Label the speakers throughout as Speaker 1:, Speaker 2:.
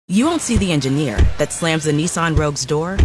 Speaker 1: You won't see the engineer that slams the Nissan Rogue's door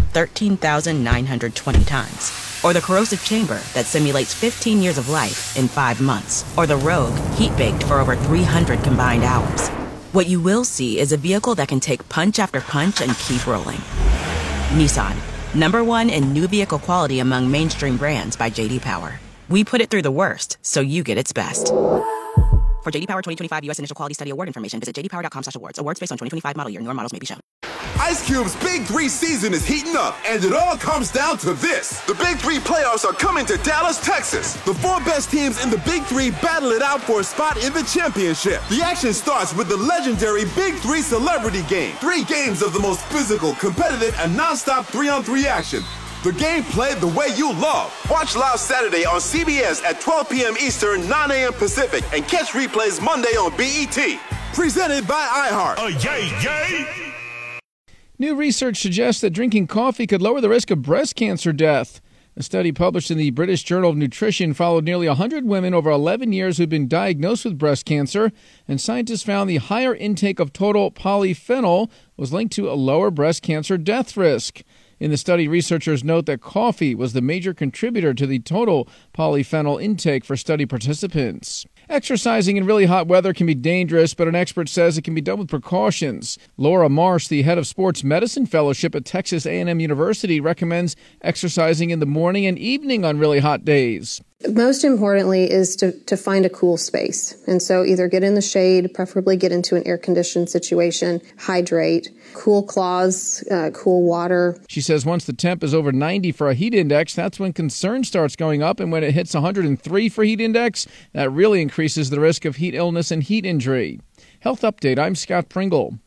Speaker 1: 13,920 times. Or the corrosive chamber that simulates 15 years of life in 5 months. Or the Rogue heat-baked for over 300 combined hours. What you will see is a vehicle that can take punch after punch and keep rolling. Nissan, #1 in new vehicle quality among mainstream brands by J.D. Power. We put it through the worst, so you get its best. For J.D. Power 2025 U.S. Initial Quality Study Award information, visit jdpower.com/awards. Awards based on 2025 model year. Newer models may be shown.
Speaker 2: Ice Cube's Big 3 season is heating up, and it all comes down to this. The Big 3 playoffs are coming to Dallas, Texas. The 4 best teams in the Big 3 battle it out for a spot in the championship. The action starts with the legendary Big 3 Celebrity Game. 3 games of the most physical, competitive, and non-stop 3-on-3 action. The game played the way you love. Watch live Saturday on CBS at 12 p.m. Eastern, 9 a.m. Pacific, and catch replays Monday on BET. Presented by iHeart.
Speaker 3: Yay!
Speaker 4: New research suggests that drinking coffee could lower the risk of breast cancer death. A study published in the British Journal of Nutrition followed nearly 100 women over 11 years who'd been diagnosed with breast cancer, and scientists found the higher intake of total polyphenol was linked to a lower breast cancer death risk. In the study, researchers note that coffee was the major contributor to the total polyphenol intake for study participants. Exercising in really hot weather can be dangerous, but an expert says it can be done with precautions. Laura Marsh, the head of Sports Medicine Fellowship at Texas A&M University, recommends exercising in the morning and evening on really hot days.
Speaker 5: Most importantly is to find a cool space. And so either get in the shade, preferably get into an air-conditioned situation, hydrate, cool cloths, cool water.
Speaker 4: She says once the temp is over 90 for a heat index, that's when concern starts going up. And when it hits 103 for heat index, that really increases the risk of heat illness and heat injury. Health Update, I'm Scott Pringle.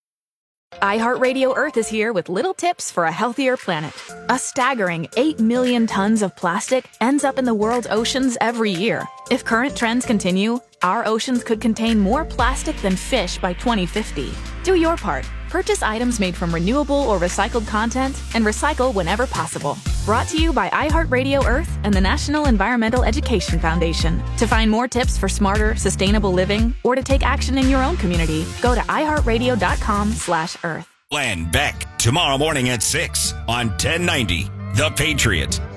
Speaker 6: iHeartRadio Earth is here with little tips for a healthier planet. A staggering 8 million tons of plastic ends up in the world's oceans every year. If current trends continue, our oceans could contain more plastic than fish by 2050. Do your part. Purchase items made from renewable or recycled content and recycle whenever possible. Brought to you by iHeartRadio Earth and the National Environmental Education Foundation. To find more tips for smarter, sustainable living or to take action in your own community, go to iHeartRadio.com/earth.
Speaker 3: Glenn Beck, tomorrow morning at 6 on 1090, The Patriot.